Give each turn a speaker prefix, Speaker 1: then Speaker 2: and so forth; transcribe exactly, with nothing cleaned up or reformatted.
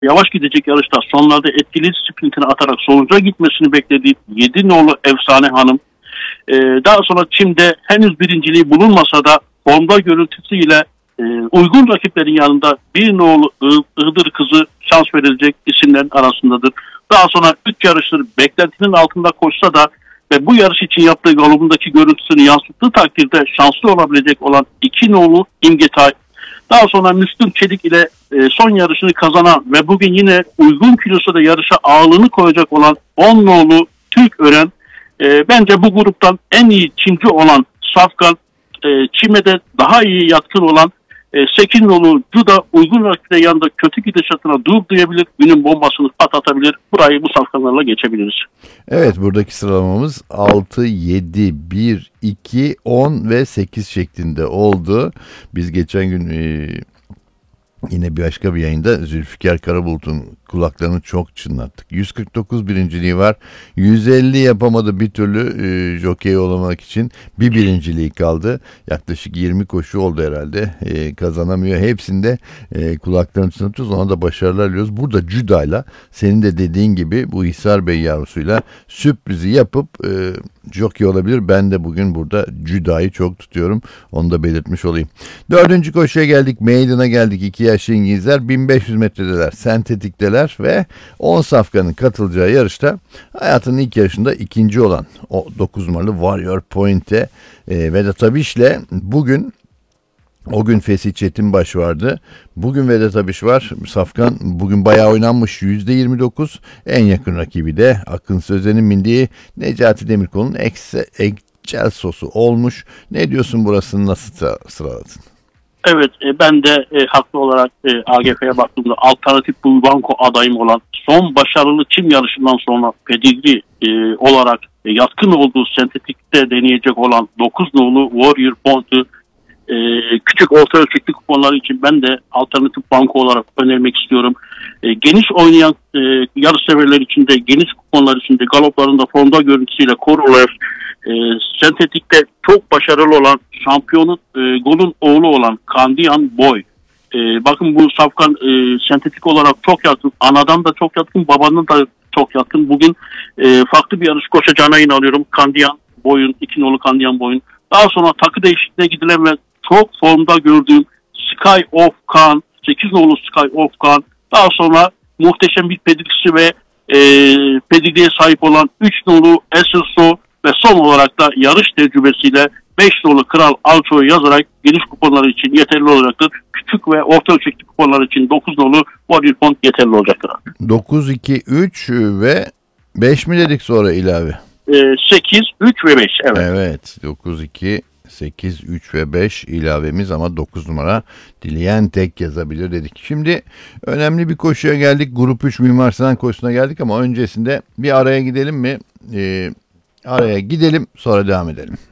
Speaker 1: yavaş gidecek yarışta sonlarda etkili sprintini atarak sonuca gitmesini beklediği yedi nolu Efsane Hanım. Ee, daha sonra Çim'de henüz birinciliği bulunmasa da formda görüntüsüyle e, uygun rakiplerin yanında bir nolu Iğdır Kızı şans verilecek isimlerin arasındadır. Daha sonra üç yarıştır beklentinin altında koşsa da ve bu yarış için yaptığı galobundaki görüntüsünü yansıttığı takdirde şanslı olabilecek olan iki nolu İmge Tay. Daha sonra Müslüm Çelik ile e, son yarışını kazanan ve bugün yine uygun kilosu da yarışa ağırlığını koyacak olan on nolu Türk Ören. E, bence bu gruptan en iyi çimci olan Safkan, e, çime de daha iyi yatkın olan e, sekiz nolu Cuda uygun rakiple yanında kötü gidişatına dur duyabilir, günün bombasını patlatabilir. Burayı bu safkanlarla geçebiliriz.
Speaker 2: Evet, buradaki sıralamamız altı, yedi, bir, iki, on ve sekiz şeklinde oldu. Biz geçen gün e, yine bir başka bir yayında Zülfikar Karabulut'un kulaklarını çok çınlattık. yüz kırk dokuz birinciliği var. yüz elli yapamadı bir türlü e, jokey olamak için. Bir birinciliği kaldı. Yaklaşık yirmi koşu oldu herhalde. E, kazanamıyor. Hepsinde e, kulaklarını çınlatıyoruz. Ona da başarılar diliyoruz. Burada Cuda'yla senin de dediğin gibi bu İhsar Bey yavrusuyla sürprizi yapıp e, jokey olabilir. Ben de bugün burada Cuda'yı çok tutuyorum. Onu da belirtmiş olayım. Dördüncü koşuya geldik. Meydan'a geldik. İki yaşlı İngilizler bin beş yüz metredeler. Sentetikteler ve on safkanın katılacağı yarışta hayatının ilk yarışında ikinci olan o dokuz numaralı Warrior Point'e e, Vedat Abiş'le bugün o gün Fesih Çetinbaş vardı. Bugün Vedat Abiş var. Safkan bugün bayağı oynanmış. yüzde yirmi dokuz. En yakın rakibi de Akın Sözen'in bindiği Necati Demirkol'un Excelso'su olmuş. Ne diyorsun, burasını nasıl sıraladın?
Speaker 1: Evet, e, ben de e, haklı olarak e, A G F'ye baktığımda alternatif bu banko adayım olan son başarılı çim yarışından sonra pedigri e, olarak e, yatkın olduğu sentetikte deneyecek olan dokuz nolu Warrior Point'u e, küçük orta ölçekli kuponları için ben de alternatif banko olarak önermek istiyorum. E, geniş oynayan e, yarış severler için de geniş kuponlar için de galoplarında formda görüntüsüyle Koroler, E, sentetikte çok başarılı olan şampiyonun e, golün oğlu olan Kandiyan Boy. E, bakın bu safkan e, sentetik olarak çok yatkın. Anadan da çok yatkın, babanın da çok yatkın. Bugün e, farklı bir yarış koşacağına inanıyorum. Kandiyan Boy'un, iki nolu Kandiyan Boy'un. Daha sonra takı değişikliğine gidilen ve çok formda gördüğüm Sky of Khan, sekiz nolu Sky of Khan. Daha sonra muhteşem bir pedigrisi ve e, pedigriye sahip olan üç nolu Esselso. Ve son olarak da yarış tecrübesiyle beş nolu Kral Alço'yu yazarak geniş kuponları için yeterli olacaktır. Küçük ve orta ölçekli kuponlar için dokuz nolu Warrior Point yeterli olacaktır.
Speaker 2: dokuz, iki, üç ve beş mi dedik sonra ilave?
Speaker 1: Ee, sekiz, üç ve beş. Evet.
Speaker 2: Evet. dokuz, iki, sekiz, üç ve beş ilavemiz ama dokuz numara dileyen tek yazabilir dedik. Şimdi önemli bir koşuya geldik. Grup üç Mimar Sinan koşusuna geldik ama öncesinde bir araya gidelim mi? Ee, Araya gidelim, sonra devam edelim.